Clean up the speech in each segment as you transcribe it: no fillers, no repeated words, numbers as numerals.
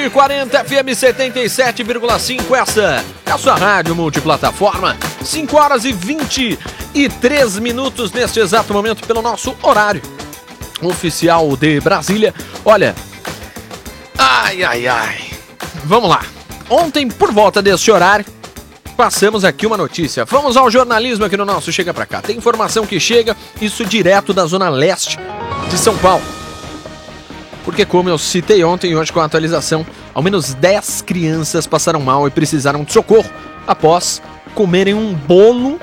7h40 FM 77,5. Essa é a sua rádio multiplataforma. 5h23 neste exato momento pelo nosso horário oficial de Brasília. Olha, vamos lá. Ontem, por volta deste horário, passamos aqui uma notícia. Vamos ao jornalismo aqui no nosso Chega Pra Cá. Tem informação que chega, isso direto da zona leste de São Paulo. Porque, como eu citei ontem e hoje com a atualização, ao menos 10 crianças passaram mal e precisaram de socorro após comerem um bolo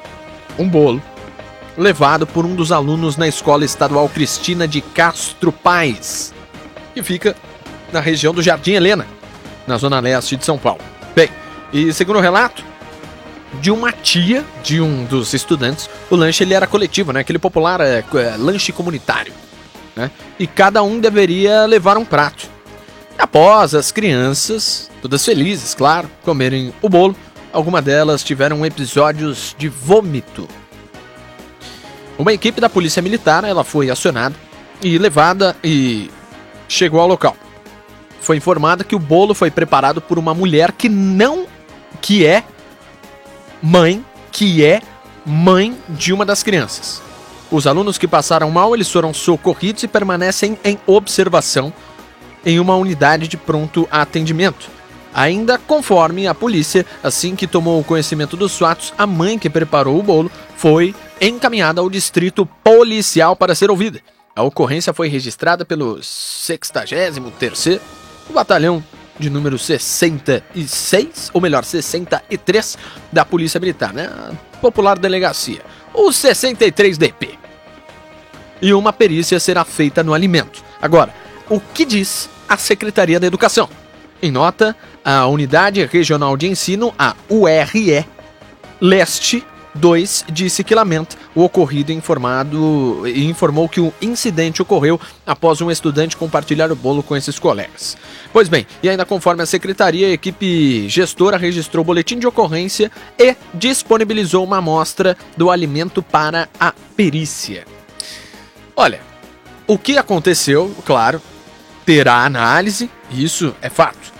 levado por um dos alunos na Escola Estadual Cristina de Castro Paz, que fica na região do Jardim Helena, na zona leste de São Paulo. Bem, e segundo o relato de uma tia de um dos estudantes, o lanche ele era coletivo, né? Aquele popular lanche comunitário, né? E cada um deveria levar um prato. Após as crianças, todas felizes, claro, comerem o bolo, algumas delas tiveram episódios de vômito. Uma equipe da polícia militar, ela foi acionada e levada e chegou ao local. Foi informada que o bolo foi preparado por uma mulher que é mãe de uma das crianças. Os alunos que passaram mal, eles foram socorridos e permanecem em observação em uma unidade de pronto atendimento. Ainda conforme a polícia, assim que tomou conhecimento dos fatos, a mãe que preparou o bolo foi encaminhada ao distrito policial para ser ouvida. A ocorrência foi registrada pelo 63º Batalhão de número 66, ou melhor, 63 da Polícia Militar, né? A popular delegacia, o 63DP. E uma perícia será feita no alimento. Agora, o que diz a Secretaria da Educação? Em nota, a Unidade Regional de Ensino, a URE Leste 2, disse que lamenta o ocorrido e informou que o incidente ocorreu após um estudante compartilhar o bolo com esses colegas. Pois bem, e ainda conforme a secretaria, a equipe gestora registrou o boletim de ocorrência e disponibilizou uma amostra do alimento para a perícia. Olha, o que aconteceu, claro, terá análise, isso é fato.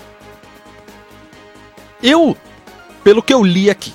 Pelo que eu li aqui,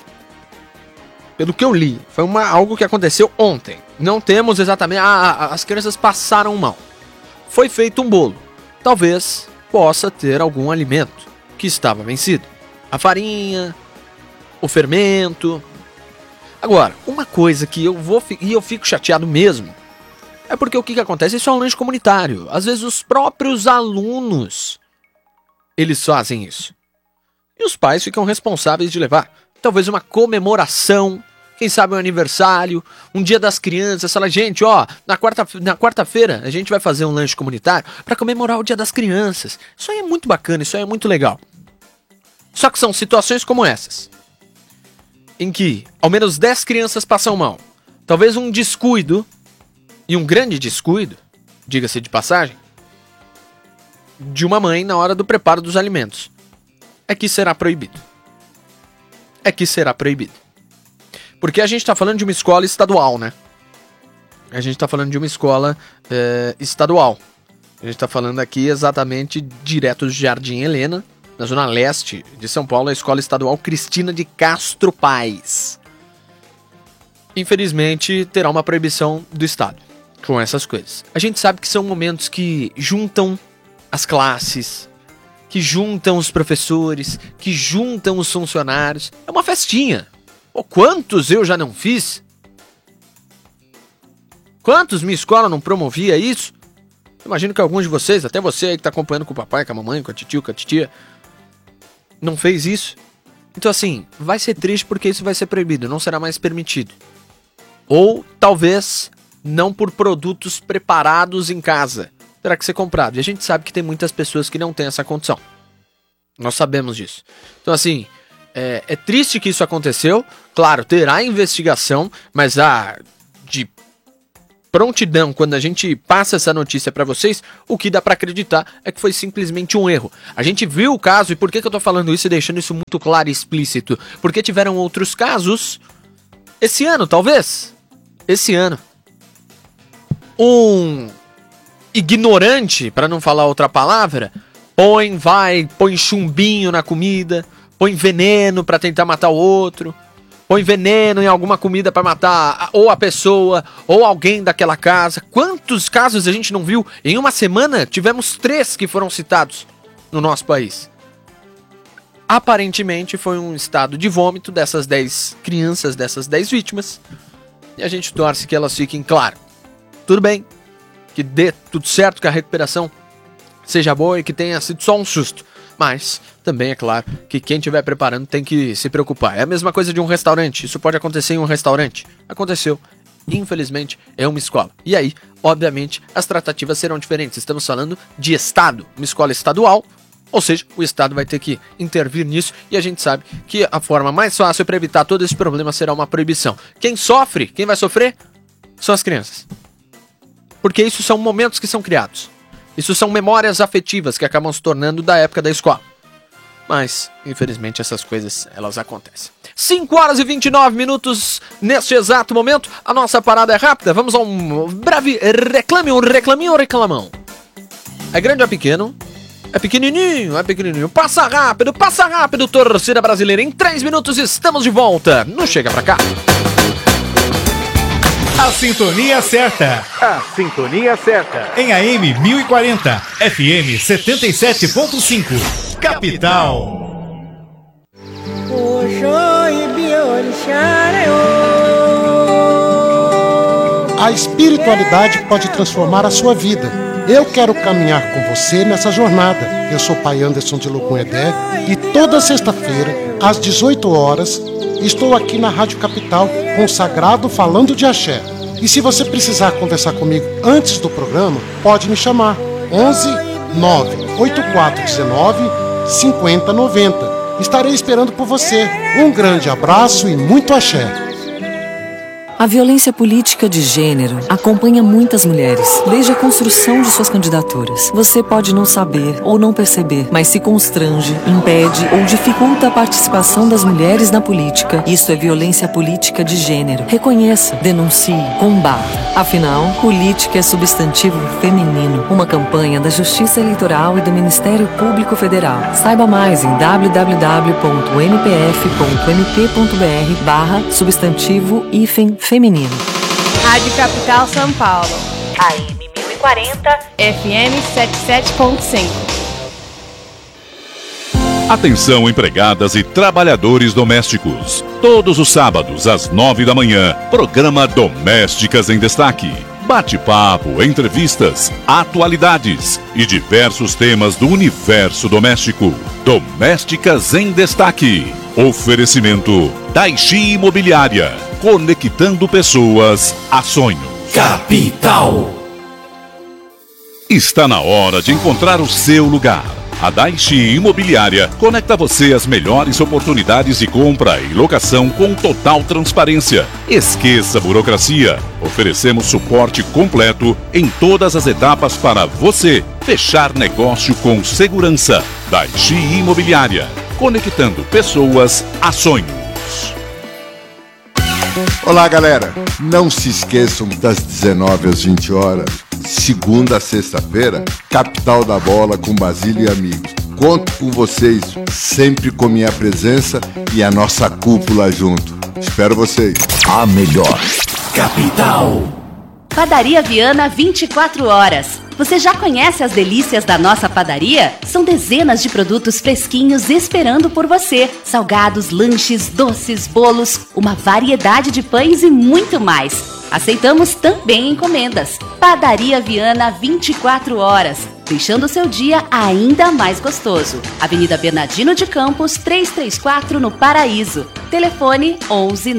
foi algo que aconteceu ontem. Não temos exatamente... as crianças passaram mal. Foi feito um bolo. Talvez possa ter algum alimento que estava vencido. A farinha, o fermento. Agora, uma coisa que eu fico chateado mesmo, é porque o que acontece? Isso é um lanche comunitário. Às vezes os próprios alunos, eles fazem isso. E os pais ficam responsáveis de levar. Talvez uma comemoração, quem sabe um aniversário, um dia das crianças. Fala, gente, na quarta-feira a gente vai fazer um lanche comunitário para comemorar o dia das crianças. Isso aí é muito bacana, isso aí é muito legal. Só que são situações como essas, em que ao menos 10 crianças passam mal. Talvez um descuido, e um grande descuido, diga-se de passagem, de uma mãe na hora do preparo dos alimentos. É que será proibido. Porque a gente está falando de uma escola estadual, né? A gente está falando de uma escola estadual. A gente está falando aqui exatamente direto do Jardim Helena, na zona leste de São Paulo, a Escola Estadual Cristina de Castro Paz. Infelizmente, terá uma proibição do Estado com essas coisas. A gente sabe que são momentos que juntam as classes, que juntam os professores, que juntam os funcionários. É uma festinha. Quantos eu já não fiz? Quantos minha escola não promovia isso? Imagino que alguns de vocês, até você aí que está acompanhando com o papai, com a mamãe, com a titio, com a titia, não fez isso. Então assim, vai ser triste porque isso vai ser proibido, não será mais permitido. Ou talvez não por produtos preparados em casa. Terá que ser comprado. E a gente sabe que tem muitas pessoas que não têm essa condição. Nós sabemos disso. Então assim, é triste que isso aconteceu. Claro, terá investigação, mas de prontidão, quando a gente passa essa notícia para vocês, o que dá para acreditar é que foi simplesmente um erro. A gente viu o caso, e por que eu tô falando isso e deixando isso muito claro e explícito? Porque tiveram outros casos esse ano, talvez. Esse ano. Um ignorante, para não falar outra palavra, põe chumbinho na comida, põe veneno pra tentar matar o outro, põe veneno em alguma comida pra matar ou a pessoa ou alguém daquela casa. Quantos casos a gente não viu? Em uma semana tivemos 3 que foram citados no nosso país. Aparentemente foi um estado de vômito dessas 10 crianças, dessas 10 vítimas. E a gente torce que elas fiquem, claro, tudo bem, que dê tudo certo, que a recuperação seja boa e que tenha sido só um susto. Mas também é claro que quem estiver preparando tem que se preocupar. É a mesma coisa de um restaurante. Isso pode acontecer em um restaurante. Aconteceu. Infelizmente, é uma escola. E aí, obviamente, as tratativas serão diferentes. Estamos falando de Estado, uma escola estadual. Ou seja, o Estado vai ter que intervir nisso e a gente sabe que a forma mais fácil para evitar todo esse problema será uma proibição. Quem vai sofrer, são as crianças. Porque isso são momentos que são criados. Isso são memórias afetivas que acabam se tornando da época da escola. Mas, infelizmente, essas coisas, elas acontecem. 5h29 neste exato momento. A nossa parada é rápida. Vamos a um breve reclaminho ou reclamão. É grande ou é pequeno? É pequenininho. Passa rápido, torcida brasileira. Em 3 minutos estamos de volta. Não chega pra cá. A sintonia certa. Em AM 1040, FM 77.5. Capital. A espiritualidade pode transformar a sua vida. Eu quero caminhar com você nessa jornada. Eu sou Pai Anderson de Locum-Edé e toda sexta-feira, às 18 horas, estou aqui na Rádio Capital, consagrado falando de axé. E se você precisar conversar comigo antes do programa, pode me chamar. 11 98419 5090. Estarei esperando por você. Um grande abraço e muito axé. A violência política de gênero acompanha muitas mulheres, desde a construção de suas candidaturas. Você pode não saber ou não perceber, mas se constrange, impede ou dificulta a participação das mulheres na política. Isso é violência política de gênero. Reconheça, denuncie, combata. Afinal, política é substantivo feminino. Uma campanha da Justiça Eleitoral e do Ministério Público Federal. Saiba mais em www.npf.mp.br/substantivo-feminino. Rádio Capital São Paulo. AM 1040, FM 77.5. Atenção, empregadas e trabalhadores domésticos. Todos os sábados, às 9 da manhã, programa Domésticas em Destaque. Bate-papo, entrevistas, atualidades e diversos temas do universo doméstico. Domésticas em Destaque. Oferecimento Daichi Imobiliária. Conectando pessoas a sonhos. Capital. Está na hora de encontrar o seu lugar. A Daichi Imobiliária conecta você às melhores oportunidades de compra e locação com total transparência. Esqueça a burocracia. Oferecemos suporte completo em todas as etapas para você fechar negócio com segurança. Daichi Imobiliária, conectando pessoas a sonhos. Olá, galera. Não se esqueçam das 19 às 20 horas, segunda a sexta-feira, Capital da Bola com Basílio e amigos. Conto com vocês sempre com minha presença e a nossa cúpula junto. Espero vocês. A melhor. Capital. Padaria Viana 24 horas. Você já conhece as delícias da nossa padaria? São dezenas de produtos fresquinhos esperando por você. Salgados, lanches, doces, bolos, uma variedade de pães e muito mais. Aceitamos também encomendas. Padaria Viana 24 horas, deixando o seu dia ainda mais gostoso. Avenida Bernardino de Campos, 334 no Paraíso. Telefone 11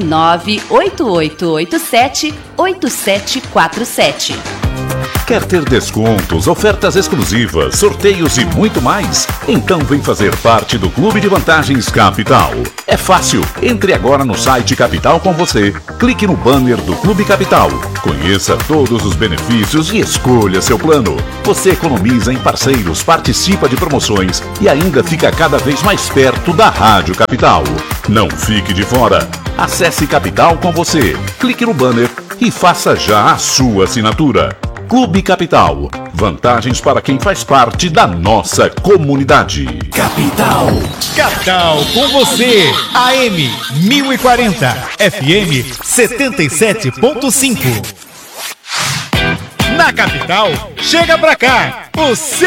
98887 8747. Quer ter descontos, ofertas exclusivas, sorteios e muito mais? Então vem fazer parte do Clube de Vantagens Capital. É fácil. Entre agora no site Capital com você. Clique no banner do Clube Capital. Conheça todos os benefícios e escolha seu plano. Você economiza em parceiros, participa de promoções e ainda fica cada vez mais perto da Rádio Capital. Não fique de fora. Acesse Capital com você. Clique no banner e faça já a sua assinatura. Clube Capital. Vantagens para quem faz parte da nossa comunidade. Capital. Capital com você. AM 1040. FM 77.5. Na Capital, chega pra cá. O seu